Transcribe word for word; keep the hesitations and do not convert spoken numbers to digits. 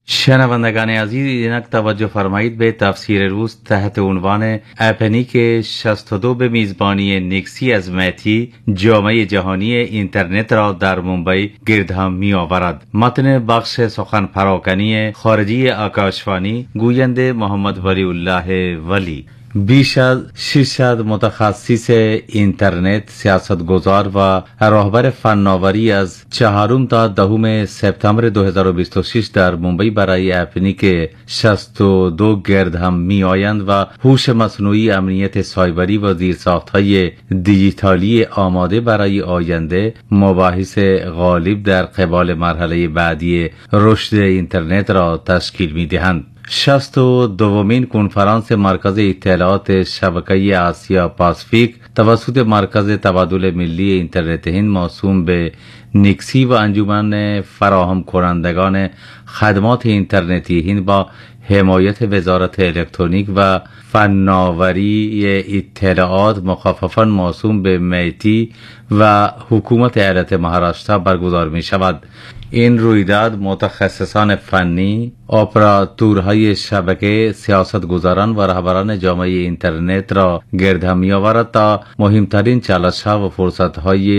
شنوندگان عزیز، اینک توجه فرمایید به تفسیر روز تحت عنوان اپنیک شصت و دو به میزبانی نیکسی از مهتی جامعه جهانی اینترنت را در ممبئی گرد هم می آورد. متن بخش سخن پراکنی خارجی آکاشوانی، گوینده محمد ولی الله ولی. بیش از ششصد متخصص اینترنت، سیاستگزار و راهبر فناوری از چهارم تا دهم سپتامبر دو هزار و بیست و شش در ممبئی برای اپنیک شصت و دو گرد هم می آیند و هوش مصنوعی، امنیت سایبری و زیرساخت‌های دیجیتالی آماده برای آینده مباحث غالب در قبال مرحله بعدی رشد اینترنت را تشکیل می دهند. شصت و دومین کنفرانس مرکز اطلاعات شبکه آسیا پاسفیک توسط مرکز تبادل ملی اینترنت هند موسوم به نیکسی و انجمن فراهم کنندگان خدمات اینترنتی هند با حمایت وزارت الکترونیک و فناوری اطلاعات مخففاً موسوم به میتی و حکومت ایالت مهاراشترا برگزار می شود. این رویداد متخصصان فنی، اپراتورهای شبکه، سیاستگزاران و رهبران جامعه اینترنت را گرد هم می آورد تا مهمترین چالش‌ها و فرصت‌های